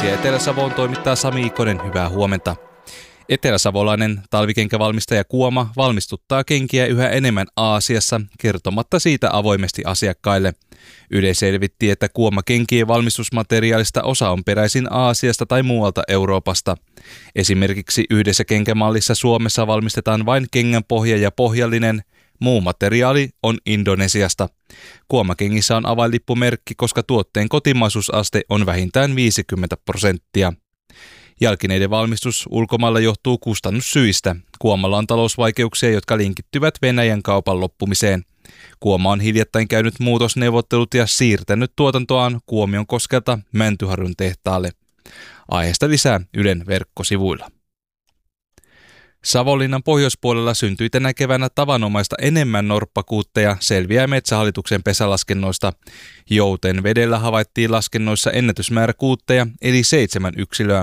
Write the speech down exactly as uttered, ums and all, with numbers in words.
Uutisia Etelä-Savoon toimittaa Sami Ikonen, hyvää huomenta. Eteläsavolainen talvikenkävalmistaja Kuoma valmistuttaa kenkiä yhä enemmän Aasiassa, kertomatta siitä avoimesti asiakkaille. Yle selvitti, että Kuoma-kenkien valmistusmateriaalista osa on peräisin Aasiasta tai muualta Euroopasta. Esimerkiksi yhdessä kenkämallissa Suomessa valmistetaan vain kengänpohja ja pohjallinen, muu materiaali on Indonesiasta. Kuoma-kengissä on avainlippumerkki, koska tuotteen kotimaisuusaste on vähintään viisikymmentä prosenttia. Jalkineiden valmistus ulkomailla johtuu kustannussyistä. Kuomalla on talousvaikeuksia, jotka linkittyvät Venäjän kaupan loppumiseen. Kuoma on hiljattain käynyt muutosneuvottelut ja siirtänyt tuotantoaan Kuomionkoskelta Mäntyharjun tehtaalle. Aiheesta lisää Ylen verkkosivuilla. Savonlinnan pohjoispuolella syntyi tänä keväänä tavanomaista enemmän norppakuutteja, selviää Metsähallituksen pesälaskennoista. Joutenvedellä havaittiin laskennoissa ennätysmäärä kuutteja, eli seitsemän yksilöä.